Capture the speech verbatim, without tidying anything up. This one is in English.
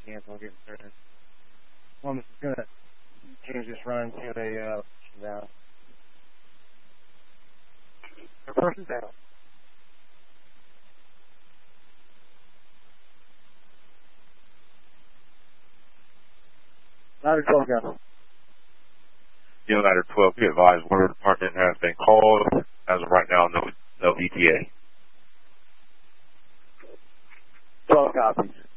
cancel and get started. Well, I'm just going to change this run to a uh, down. A person down. Ladder twelve gun. You know, Ladder twelve, be advised, water department has been called. As of right now, no, no E T A. twelve copies.